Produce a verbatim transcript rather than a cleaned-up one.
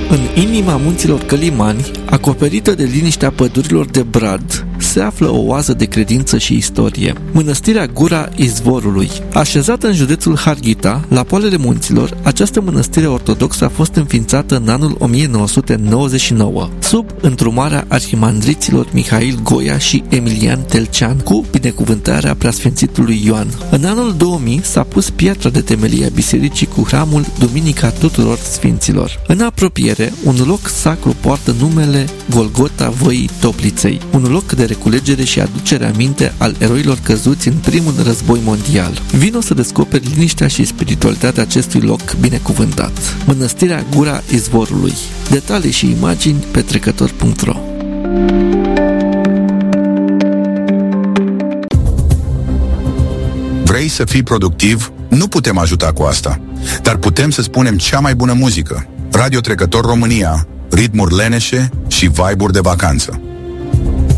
În inima munților Călimani, acoperită de liniștea pădurilor de brad, se află o oază de credință și istorie. Mănăstirea Gura Izvorului. Așezată în județul Harghita, la poalele munților, această mănăstire ortodoxă a fost înființată în anul o mie nouă sute nouăzeci și nouă, sub întrumarea arhimandriților Mihail Goia și Emilian Telcean, cu binecuvântarea preasfințitului Ioan. În anul două mii s-a pus piatra de temelie a bisericii cu hramul Duminica Tuturor Sfinților. În apropiere, un loc sacru poartă numele Golgota Văii Topliței, un loc de reculegere și aducere aminte al eroilor căzuți în primul război mondial. Vino să descoperi liniștea și spiritualitatea acestui loc binecuvântat. Mănăstirea Gura Izvorului. Detalii și imagini pe trecător punct ro. Vrei să fii productiv? Nu putem ajuta cu asta, dar putem să spunem cea mai bună muzică. Radio Trecător România, ritmuri leneșe și vibe-uri de vacanță.